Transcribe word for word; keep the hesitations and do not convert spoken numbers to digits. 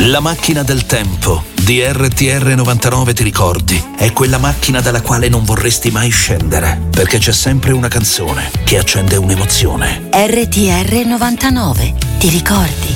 La macchina del tempo di R T R novantanove, ti ricordi? È quella macchina dalla quale non vorresti mai scendere, perché c'è sempre una canzone che accende un'emozione. R T R novantanove, ti ricordi?